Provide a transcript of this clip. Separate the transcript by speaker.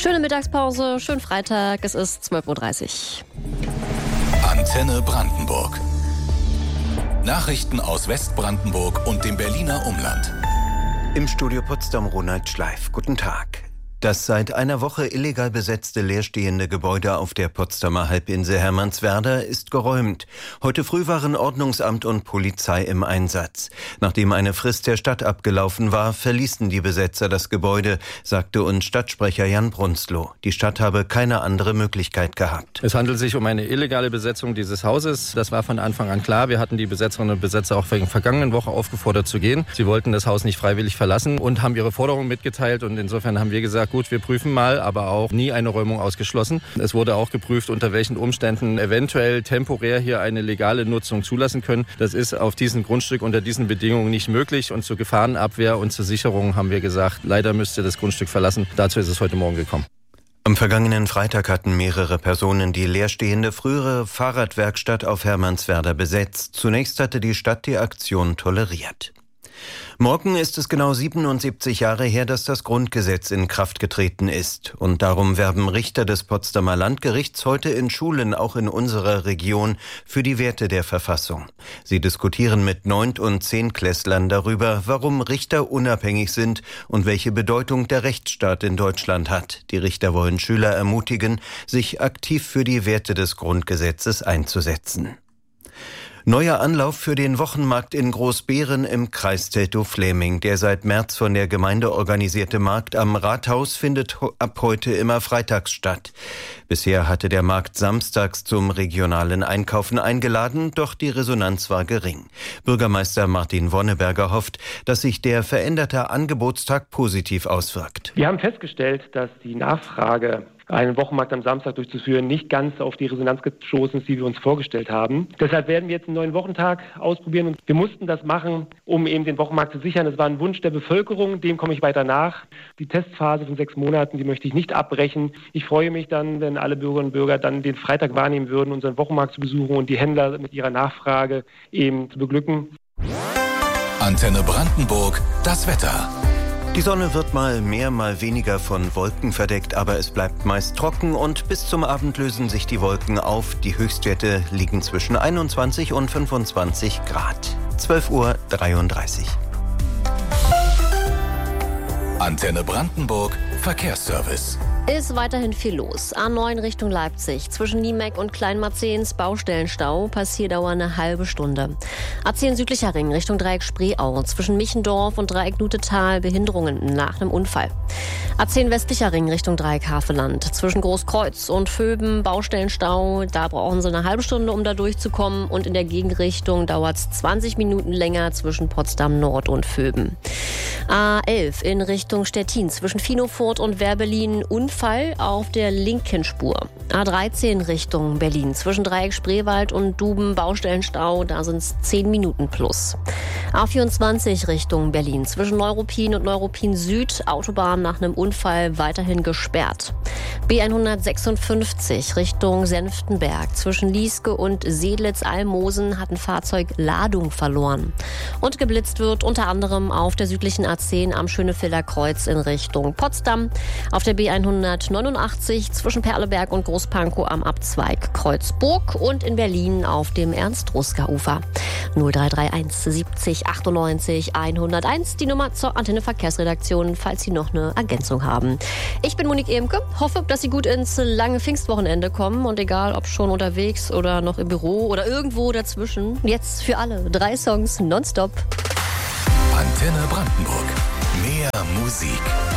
Speaker 1: Schöne Mittagspause, schönen Freitag, es ist 12.30 Uhr.
Speaker 2: Antenne Brandenburg. Nachrichten aus Westbrandenburg und dem Berliner Umland.
Speaker 3: Im Studio Potsdam Ronald Schleif. Guten Tag. Das seit einer Woche illegal besetzte leerstehende Gebäude auf der Potsdamer Halbinsel Hermannswerder ist geräumt. Heute früh waren Ordnungsamt und Polizei im Einsatz. Nachdem eine Frist der Stadt abgelaufen war, verließen die Besetzer das Gebäude, sagte uns Stadtsprecher Jan Brunzloh. Die Stadt habe keine andere Möglichkeit gehabt.
Speaker 4: Es handelt sich um eine illegale Besetzung dieses Hauses. Das war von Anfang an klar. Wir hatten die Besetzerinnen und Besetzer auch in der vergangenen Woche aufgefordert zu gehen. Sie wollten das Haus nicht freiwillig verlassen und haben ihre Forderungen mitgeteilt. Und insofern haben wir gesagt, gut, wir prüfen mal, aber auch nie eine Räumung ausgeschlossen. Es wurde auch geprüft, unter welchen Umständen eventuell temporär hier eine legale Nutzung zulassen können. Das ist auf diesem Grundstück unter diesen Bedingungen nicht möglich. Und zur Gefahrenabwehr und zur Sicherung haben wir gesagt, leider müsst ihr das Grundstück verlassen. Dazu ist es heute Morgen gekommen.
Speaker 3: Am vergangenen Freitag hatten mehrere Personen die leerstehende frühere Fahrradwerkstatt auf Hermannswerder besetzt. Zunächst hatte die Stadt die Aktion toleriert. Morgen ist es genau 77 Jahre her, dass das Grundgesetz in Kraft getreten ist. Und darum werben Richter des Potsdamer Landgerichts heute in Schulen, auch in unserer Region, für die Werte der Verfassung. Sie diskutieren mit 9- und 10-Klässlern darüber, warum Richter unabhängig sind und welche Bedeutung der Rechtsstaat in Deutschland hat. Die Richter wollen Schüler ermutigen, sich aktiv für die Werte des Grundgesetzes einzusetzen. Neuer Anlauf für den Wochenmarkt in Großbeeren im Kreis Teltow-Fläming. Der seit März von der Gemeinde organisierte Markt am Rathaus findet ab heute immer freitags statt. Bisher hatte der Markt samstags zum regionalen Einkaufen eingeladen, doch die Resonanz war gering. Bürgermeister Martin Wonneberger hofft, dass sich der veränderte Angebotstag positiv auswirkt.
Speaker 5: Wir haben festgestellt, dass die Nachfrage, einen Wochenmarkt am Samstag durchzuführen, nicht ganz auf die Resonanz gestoßen ist, die wir uns vorgestellt haben. Deshalb werden wir jetzt einen neuen Wochentag ausprobieren und wir mussten das machen, um eben den Wochenmarkt zu sichern. Das war ein Wunsch der Bevölkerung, dem komme ich weiter nach. Die Testphase von 6 Monaten, die möchte ich nicht abbrechen. Ich freue mich dann, wenn alle Bürgerinnen und Bürger dann den Freitag wahrnehmen würden, unseren Wochenmarkt zu besuchen und die Händler mit ihrer Nachfrage eben zu beglücken.
Speaker 2: Antenne Brandenburg, das Wetter.
Speaker 3: Die Sonne wird mal mehr, mal weniger von Wolken verdeckt, aber es bleibt meist trocken und bis zum Abend lösen sich die Wolken auf. Die Höchstwerte liegen zwischen 21 und 25 Grad. 12.33 Uhr.
Speaker 2: Antenne Brandenburg, Verkehrsservice.
Speaker 1: Ist weiterhin viel los. A9 Richtung Leipzig. Zwischen Niemeck und Kleinmarzehns Baustellenstau. Passierdauer eine halbe Stunde. A10 südlicher Ring Richtung Dreieck Spreeau. Zwischen Michendorf und Dreieck Nutetal Behinderungen nach einem Unfall. A10 westlicher Ring Richtung Dreieck Havelland. Zwischen Großkreuz und Vöben Baustellenstau. Da brauchen sie eine halbe Stunde, um da durchzukommen. Und in der Gegenrichtung dauert es 20 Minuten länger zwischen Potsdam Nord und Vöben. A11 in Richtung Stettin. Zwischen Finofurt und Werbelin Unfall auf der linken Spur. A13 Richtung Berlin. Zwischen Dreieck Spreewald und Duben Baustellenstau. Da sind es 10 Minuten plus. A24 Richtung Berlin. Zwischen Neuruppin und Neuruppin Süd. Autobahn nach einem Unfall weiterhin gesperrt. B156 Richtung Senftenberg. Zwischen Lieske und Seedlitz-Almosen hat ein Fahrzeug Ladung verloren. Und geblitzt wird unter anderem auf der südlichen A10 am Schönefelder Kreuz in Richtung Potsdam. Auf der B189 zwischen Perleberg und Großpankow am Abzweig Kreuzburg und in Berlin auf dem Ernst-Ruska-Ufer. 0331 70 98 101, die Nummer zur Antenne Verkehrsredaktion, falls Sie noch eine Ergänzung haben. Ich bin Monique Ehmke, hoffe, dass Sie gut ins lange Pfingstwochenende kommen und egal, ob schon unterwegs oder noch im Büro oder irgendwo dazwischen, jetzt für alle 3 Songs nonstop.
Speaker 2: Antenne Brandenburg. Mehr Musik.